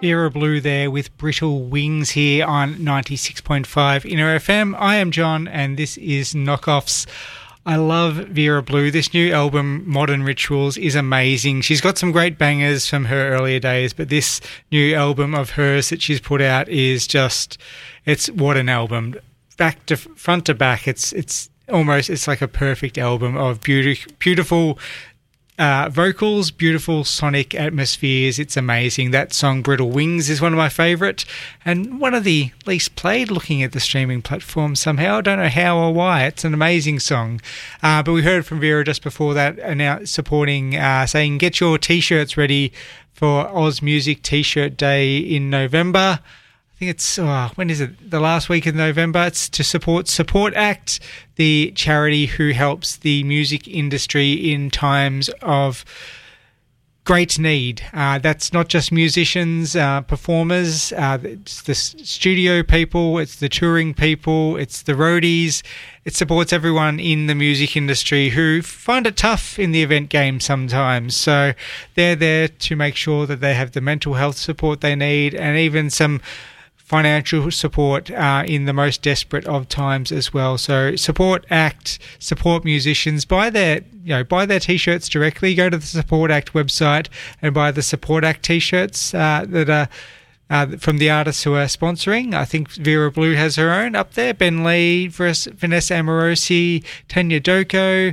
Vera Blue there with Brittle Wings here on 96.5 Inner FM. I am John and this is Knockoffs. I love Vera Blue. This new album, Modern Rituals, is amazing. She's got some great bangers from her earlier days, but this new album of hers that she's put out is just, it's what an album. Back to front to back, it's like a perfect album of beautiful vocals, beautiful sonic atmospheres. It's amazing. That song Brittle Wings is one of my favourite and one of the least played looking at the streaming platform somehow. I don't know how or why. It's an amazing song. But we heard from Vera just before that supporting, saying get your T-shirts ready for Oz Music T-shirt Day in November. I think it's, when is it? The last week of November. It's to support Support Act, the charity who helps the music industry in times of great need. That's not just musicians, performers, it's the studio people, it's the touring people, it's the roadies. It supports everyone in the music industry who find it tough in the event game sometimes. So they're there to make sure that they have the mental health support they need and even some financial support in the most desperate of times as well. So Support Act, support musicians, buy their T-shirts directly. Go to the Support Act website and buy the Support Act T-shirts that are from the artists who are sponsoring. I think Vera Blue has her own up there. Ben Lee, Vanessa Amorosi, Tanya Doko,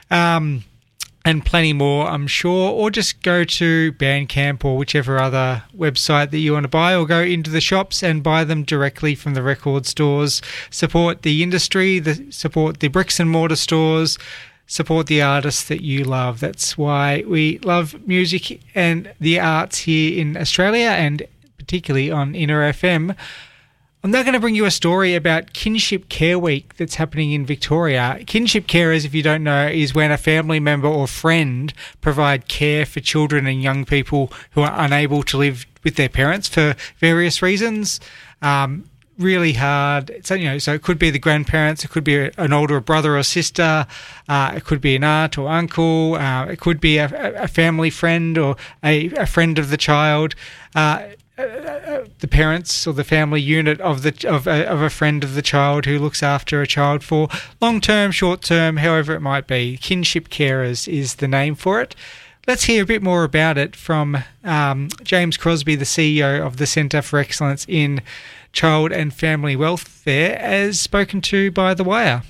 and plenty more, I'm sure. Or just go to Bandcamp or whichever other website that you want to buy, or go into the shops and buy them directly from the record stores. Support the industry, support the bricks and mortar stores, support the artists that you love. That's why we love music and the arts here in Australia and particularly on Inner FM. I'm now going to bring you a story about Kinship Care Week that's happening in Victoria. Kinship carers, if you don't know, is when a family member or friend provide care for children and young people who are unable to live with their parents for various reasons. Really hard. So it could be the grandparents, it could be an older brother or sister, it could be an aunt or uncle, it could be a family friend or a friend of the child. The parents or the family unit of a friend of the child who looks after a child for long term, short term, however it might be. Kinship carers is the name for it. Let's hear a bit more about it from James Crosby, the CEO of the Centre for Excellence in Child and Family Welfare, as spoken to by The Wire.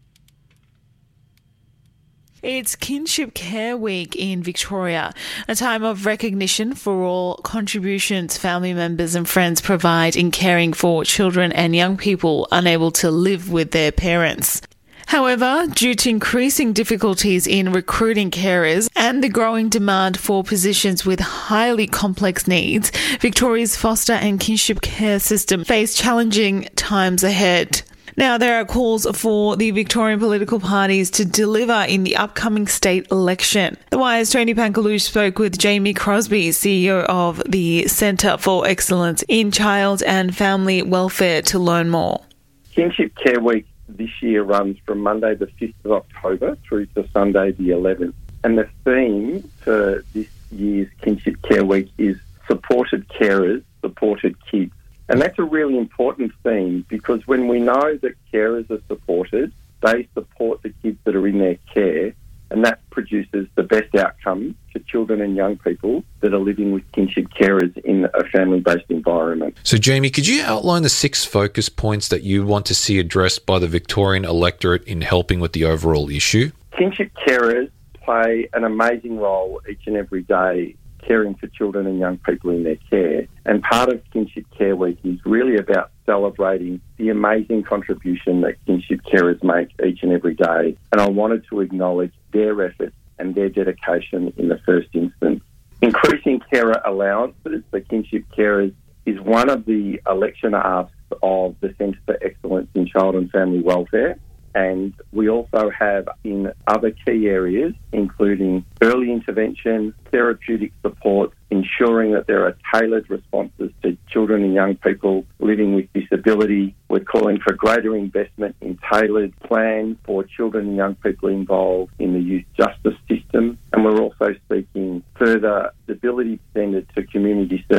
It's Kinship Care Week in Victoria, a time of recognition for all contributions family members and friends provide in caring for children and young people unable to live with their parents. However, due to increasing difficulties in recruiting carers and the growing demand for positions with highly complex needs, Victoria's foster and kinship care system face challenging times ahead. Now, there are calls for the Victorian political parties to deliver in the upcoming state election. The Wire's Tony Pankalush spoke with Jamie Crosby, CEO of the Centre for Excellence in Child and Family Welfare, to learn more. Kinship Care Week this year runs from Monday the 5th of October through to Sunday the 11th. And the theme for this year's Kinship Care Week is Supported Carers, Supported Kids. And that's a really important theme because when we know that carers are supported, they support the kids that are in their care, and that produces the best outcome for children and young people that are living with kinship carers in a family-based environment. So, Jamie, could you outline the 6 focus points that you want to see addressed by the Victorian electorate in helping with the overall issue? Kinship carers play an amazing role each and every day caring for children and young people in their care. And part of Kinship Care Week is really about celebrating the amazing contribution that kinship carers make each and every day. And I wanted to acknowledge their efforts and their dedication in the first instance. Increasing carer allowances for kinship carers is one of the election asks of the Centre for Excellence in Child and Family Welfare. And we also have in other key areas, including early intervention, therapeutic support, ensuring that there are tailored responses to children and young people living with disability. We're calling for greater investment in tailored plans for children and young people involved in the youth justice system. And we're also seeking further stability extended to community service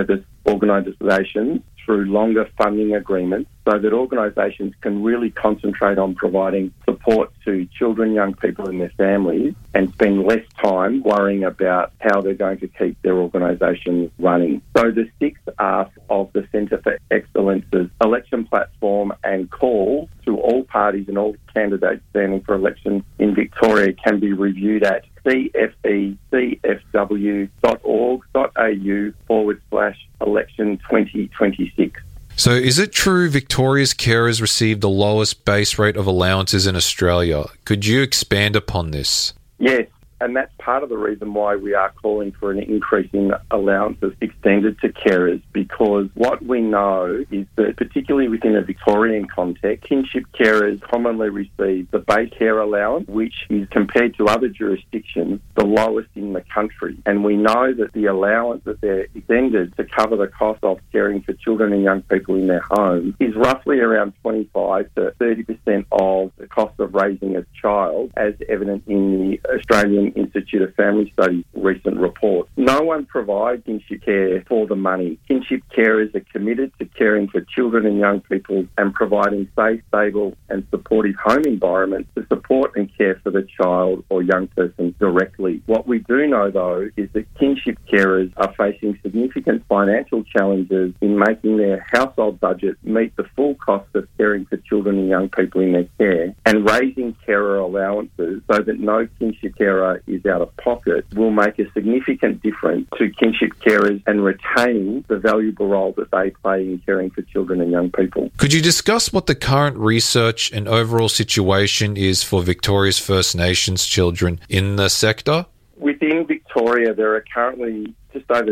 organisations through longer funding agreements so that organisations can really concentrate on providing support to children, young people and their families and spend less time worrying about how they're going to keep their organisation running. So the 6 asks of the Centre for Excellence's election platform and call to all parties and all candidates standing for election in Victoria can be reviewed at cfecfw.org.au/election 2026. So is it true Victoria's carers receive the lowest base rate of allowances in Australia? Could you expand upon this? Yes, and that's part of the reason why we are calling for an increase in allowances extended to carers, because what we know is that, particularly within a Victorian context, kinship carers commonly receive the base care allowance, which is, compared to other jurisdictions, the lowest in the country. And we know that the allowance that they're extended to cover the cost of caring for children and young people in their homes is roughly around 25 to 30% of the cost of raising a child, as evident in the Australian Institute of Family Studies recent report. No one provides kinship care for the money. Kinship carers are committed to caring for children and young people and providing safe, stable and supportive home environments to support and care for the child or young person directly. What we do know, though, is that kinship carers are facing significant financial challenges in making their household budget meet the full cost of caring for children and young people in their care, and raising carer allowances so that no kinship carer is out of pocket will make a significant difference to kinship carers and retain the valuable role that they play in caring for children and young people. Could you discuss what the current research and overall situation is for Victoria's First Nations children in the sector? Within Victoria, there are currently just over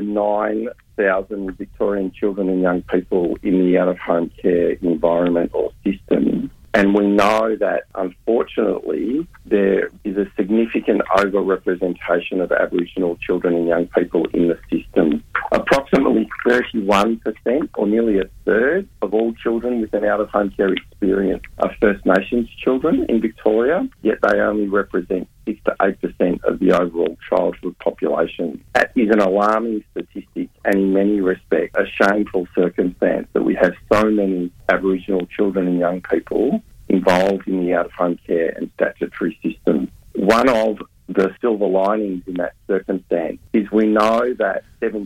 9,000 Victorian children and young people in the out-of-home care environment or system. And we know that, unfortunately, there is a significant over-representation of Aboriginal children and young people in the system. Approximately 31%, or nearly a third, of all children with an out-of-home care experience are First Nations children in Victoria, yet they only represent 6 to 8% of the overall childhood population. That is an alarming statistic and, in many respects, a shameful circumstance that we have so many Aboriginal children and young people involved in the out-of-home care and statutory system. One of the silver linings in that circumstance is we know that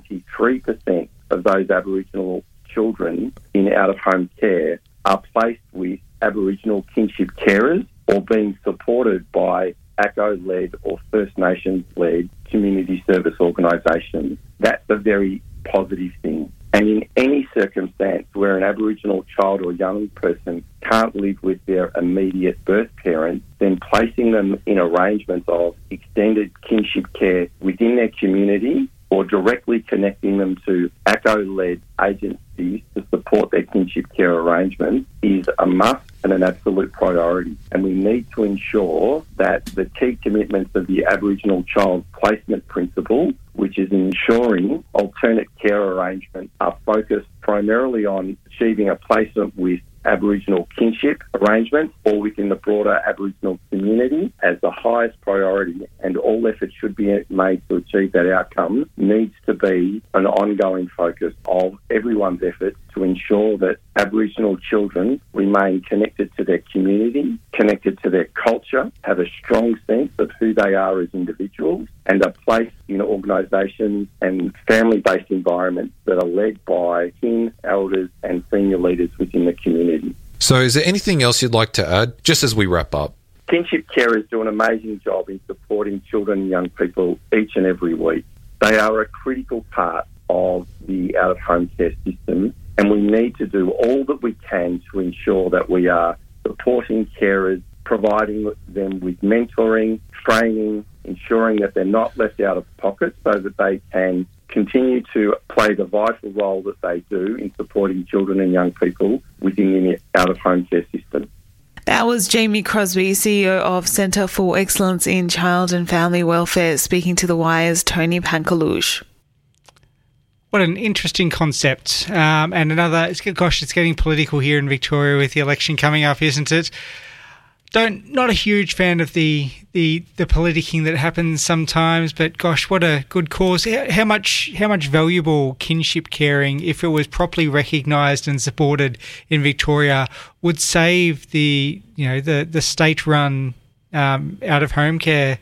73% of those Aboriginal children in out-of-home care are placed with Aboriginal kinship carers or being supported by ACCO-led or First Nations-led community service organisations. That's a very positive thing. And in any circumstance where an Aboriginal child or young person can't live with their immediate birth parent, then placing them in arrangements of extended kinship care within their community or directly connecting them to ACCO-led agencies to support their kinship care arrangements is a must and an absolute priority. And we need to ensure that the key commitments of the Aboriginal Child Placement Principle, which is ensuring alternate care arrangements, are focused primarily on achieving a placement with Aboriginal kinship arrangements or within the broader Aboriginal community as the highest priority, and all efforts should be made to achieve that outcome, needs to be an ongoing focus of everyone's efforts to ensure that Aboriginal children remain connected to their community, connected to their culture, have a strong sense of who they are as individuals, and are placed in organisations and family-based environments that are led by kin, elders and senior leaders within the community. So is there anything else you'd like to add, just as we wrap up? Kinship carers do an amazing job in supporting children and young people each and every week. They are a critical part of the out-of-home care system, and we need to do all that we can to ensure that we are supporting carers, providing them with mentoring, training, ensuring that they're not left out of pocket so that they can continue to play the vital role that they do in supporting children and young people within the out-of-home care system. That was Jamie Crosby, CEO of Centre for Excellence in Child and Family Welfare, speaking to The Wire's Tony Pankalush. What an interesting concept. And another, it's getting political here in Victoria with the election coming up, isn't it? not a huge fan of the politicking that happens sometimes, but gosh, what a good cause. How much valuable kinship caring, if it was properly recognised and supported in Victoria, would save the state-run out of home care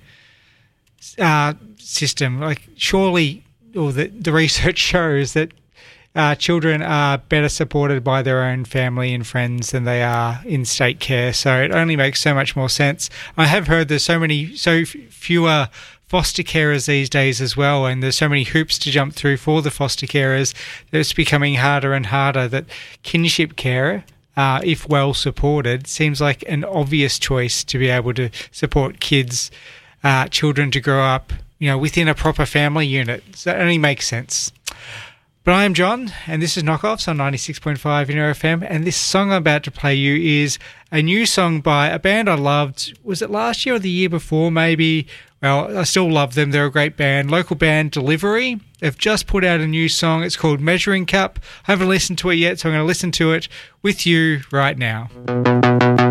system. Like, surely, or the research shows that children are better supported by their own family and friends than they are in state care. So it only makes so much more sense. I have heard there's so fewer foster carers these days as well, and there's so many hoops to jump through for the foster carers that it's becoming harder and harder, that kinship care, if well supported, seems like an obvious choice to be able to support children to grow up, within a proper family unit. So it only makes sense. But I am John, and this is Knockoffs on 96.5 Inter FM, and this song I'm about to play you is a new song by a band I loved. Was it last year or the year before, maybe? Well, I still love them. They're a great band. Local band Delivery. They've just put out a new song. It's called Measuring Cup. I haven't listened to it yet, so I'm going to listen to it with you right now.